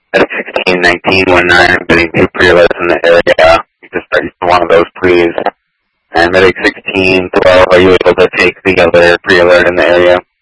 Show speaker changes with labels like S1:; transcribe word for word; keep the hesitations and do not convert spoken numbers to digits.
S1: Medic sixteen, nineteen, nineteen, I'm getting two pre-alerts in the area. Just start using one of those, please. And Medic sixteen, twelve, are you able to take the other pre-alert in the area?